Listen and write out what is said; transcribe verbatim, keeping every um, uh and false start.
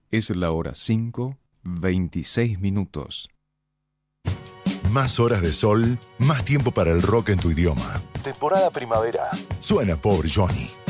Es la hora cinco, veintiséis minutos. Más horas de sol, más tiempo para el rock en tu idioma. Temporada primavera. Suena Pobre Johnny.